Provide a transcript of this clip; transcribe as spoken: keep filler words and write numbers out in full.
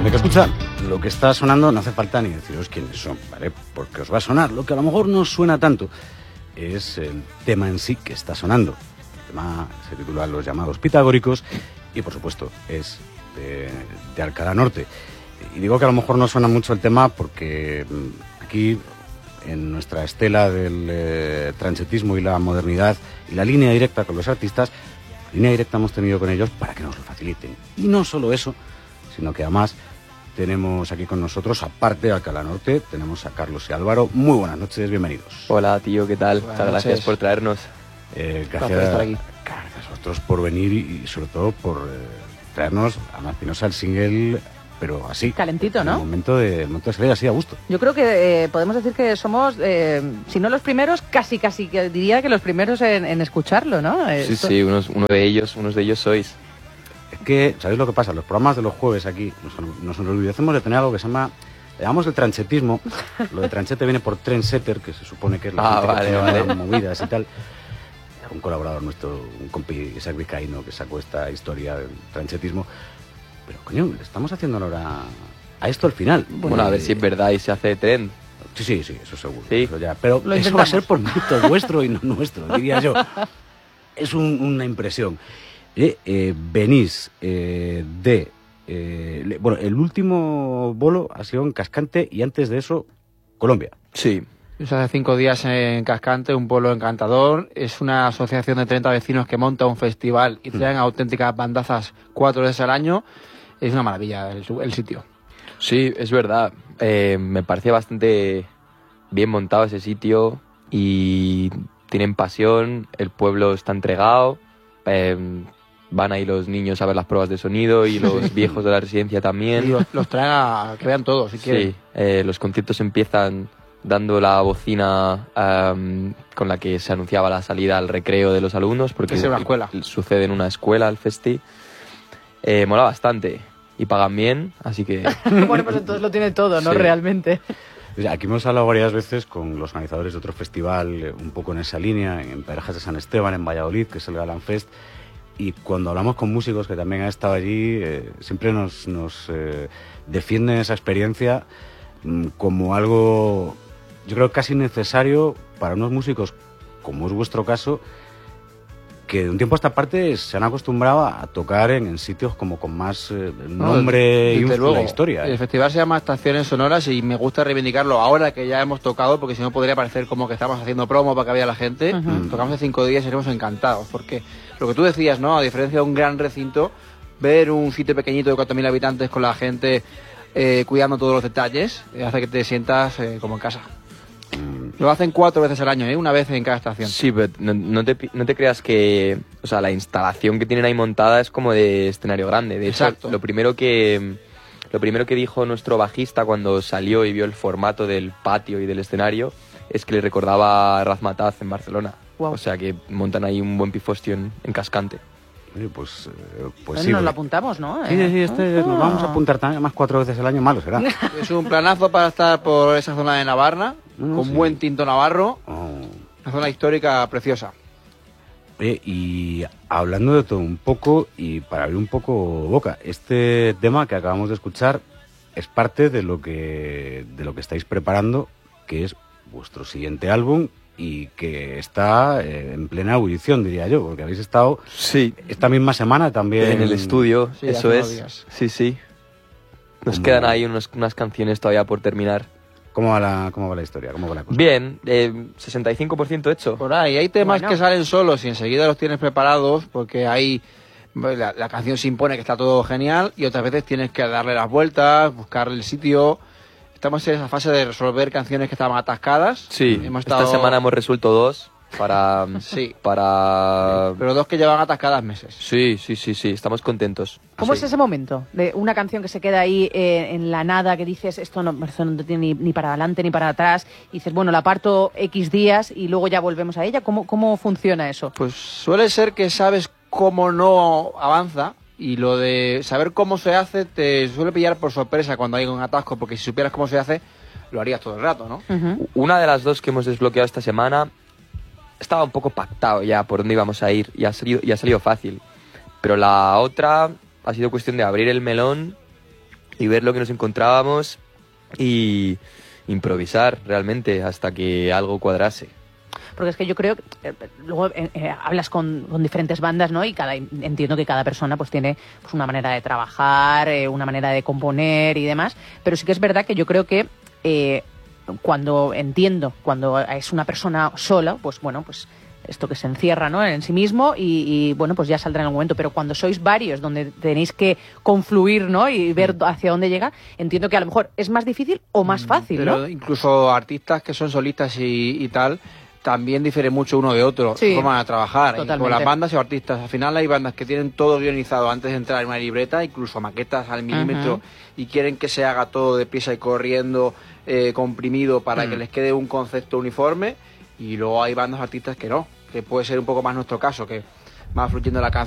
Desde que escucha lo que está sonando no hace falta ni deciros quiénes son, ¿vale? Porque os va a sonar. Lo que a lo mejor no suena tanto es el tema en sí que está sonando. El tema se titula Los llamados pitagóricos y, por supuesto, es de, de Alcalá Norte. Y digo que a lo mejor no suena mucho el tema porque aquí, en nuestra estela del eh, transetismo y la modernidad y la línea directa con los artistas, línea directa hemos tenido con ellos para que nos lo faciliten. Y no solo eso, sino que además tenemos aquí con nosotros, aparte de Alcalá Norte, tenemos a Carlos y Álvaro. Muy buenas noches, bienvenidos. Hola, tío, ¿qué tal? Buenas Muchas gracias noches. por traernos. Eh, Gracias gracias, por estar aquí. gracias a vosotros por venir y, y sobre todo por eh, traernos a Martinosa el single, pero así. Calentito, ¿no? En el momento de, el momento de salir así a gusto. Yo creo que eh, podemos decir que somos, eh, si no los primeros, casi casi que diría que los primeros en, en escucharlo, ¿no? Sí, Esto- sí, unos, uno de ellos, unos de ellos sois. Es que, ¿sabéis lo que pasa? Los programas de los jueves aquí nos, nos olvidamos de tener algo que se llama, le llamamos el tranchetismo. Lo de tranchete viene por trendsetter, que se supone que es la Ah, gente que vale, tiene vale. las movidas y tal. Un colaborador nuestro, un compi Isaac Vizcaíno, que sacó esta historia del tranchetismo. Pero, coño, le estamos haciendo ahora a esto al final. Bueno, a ver si es verdad y se hace tren. Sí, sí, sí, eso seguro. Sí. Eso ya. Pero Lo eso va a intentamos. ser por mérito vuestro y no nuestro, diría yo. Es un- una impresión. Eh, eh, venís eh, de... eh, le- bueno, el último bolo ha sido en Cascante y antes de eso, Colombia. Sí. Yo hace cinco días en Cascante, un pueblo encantador. Es una asociación de treinta vecinos que monta un festival y traen auténticas bandazas cuatro veces al año. Es una maravilla el, el sitio. Sí, es verdad. Eh, me parecía bastante bien montado ese sitio y tienen pasión, el pueblo está entregado, eh, van ahí los niños a ver las pruebas de sonido y los viejos de la residencia Y también. los, los traen a que vean todo, si quieren. Sí, eh, los conciertos empiezan dando la bocina am, con la que se anunciaba la salida al recreo de los alumnos, porque Es en una escuela. sucede en una escuela el festi. Eh, mola bastante y pagan bien, así que Bueno, pues entonces lo tiene todo, ¿no? Sí. Realmente. O sea, aquí hemos hablado varias veces con los organizadores de otro festival, eh, un poco en esa línea, en Parejas de San Esteban, en Valladolid, que es el Galán Fest. Y cuando hablamos con músicos que también han estado allí, eh, siempre nos, nos eh, defienden esa experiencia mm, como algo, yo creo, casi necesario para unos músicos, como es vuestro caso, que de un tiempo a esta parte se han acostumbrado a tocar en, en sitios como con más eh, nombre y Desde un- luego. la historia. El ¿eh? festival se llama Estaciones Sonoras y me gusta reivindicarlo ahora que ya hemos tocado, porque si no podría parecer como que estamos haciendo promo para que vea la gente. Ujú. Tocamos hace cinco días y seremos encantados, porque lo que tú decías, ¿no? A diferencia de un gran recinto, ver un sitio pequeñito de cuatro mil habitantes con la gente eh, cuidando todos los detalles, eh, hace que te sientas eh, como en casa. Lo hacen cuatro veces al año, ¿eh? Una vez en cada estación. sí, pero no, no te, pi- no te creas que, o sea, la instalación que tienen ahí montada es como de escenario grande. De hecho, Exacto. lo primero que lo primero que dijo nuestro bajista cuando salió y vio el formato del patio y del escenario es que le recordaba a Razmataz en Barcelona. Guau. O sea que montan ahí un buen pifostio en, en Cascante. Oye, pues, eh, pues Bueno, sí. nos lo porque- apuntamos, ¿no? Sí, sí, sí, este Ah. nos vamos a apuntar también, más cuatro veces al año, malo será. Es un planazo para estar por esa zona de Navarra, No, con sí. buen tinto navarro, Oh. una zona histórica preciosa. Oye, y hablando de todo un poco, y para abrir un poco boca, este tema que acabamos de escuchar es parte de lo que, de lo que estáis preparando, que es vuestro siguiente álbum, y que está eh, en plena ebullición, diría yo, porque habéis estado Sí, esta misma semana también en el estudio, Sí, eso hace unos es. días. Sí, sí. Nos ¿Cómo? quedan ahí unos- unas canciones todavía por terminar. ¿Cómo va la, cómo va la historia? ¿Cómo va la cosa? Bien, eh, sesenta y cinco por ciento hecho. Por ahí, hay temas Bueno. que salen solos y enseguida los tienes preparados porque ahí bueno, la, la canción se impone que está todo genial y otras veces tienes que darle las vueltas, buscarle el sitio. Estamos en esa fase de resolver canciones que estaban atascadas. Sí, hemos esta estado- semana hemos resuelto dos para... Sí. Para... Pero dos que llevan atascadas meses. Sí, sí, sí, sí, estamos contentos. ¿Cómo Sí. es ese momento de una canción que se queda ahí eh, en la nada, que dices, esto no, esto no tiene ni, ni para adelante ni para atrás, y dices, bueno, la parto X días y luego ya volvemos a ella? ¿Cómo, cómo funciona eso? Pues suele ser que sabes cómo no avanza y lo de saber cómo se hace te suele pillar por sorpresa cuando hay un atasco, porque si supieras cómo se hace, lo harías todo el rato, ¿no? Ujú. Una de las dos que hemos desbloqueado esta semana estaba un poco pactado ya por dónde íbamos a ir y ha salido, y ha salido fácil. Pero la otra ha sido cuestión de abrir el melón y ver lo que nos encontrábamos y improvisar realmente hasta que algo cuadrase. Porque es que yo creo que eh, luego eh, eh, hablas con, con diferentes bandas, ¿no? Y cada entiendo que cada persona pues tiene pues una manera de trabajar, eh, una manera de componer y demás, pero sí que es verdad que yo creo que eh, cuando entiendo, cuando es una persona sola, pues bueno, pues esto que se encierra, ¿no?, en sí mismo y, y bueno, pues ya saldrá en algún momento, pero cuando sois varios donde tenéis que confluir, ¿no?, y ver hacia dónde llega, entiendo que a lo mejor es más difícil o más fácil, pero ¿no? incluso artistas que son solistas y, y tal también difiere mucho uno de otro, Sí, su forma de trabajar, totalmente. con las bandas y artistas. Al final hay bandas que tienen todo guionizado antes de entrar en una libreta, incluso maquetas al milímetro, Uh-huh. y quieren que se haga todo deprisa y corriendo, eh, comprimido, para Mm. que les quede un concepto uniforme, y luego hay bandas artistas que no, que puede ser un poco más nuestro caso, que va fluyendo la canción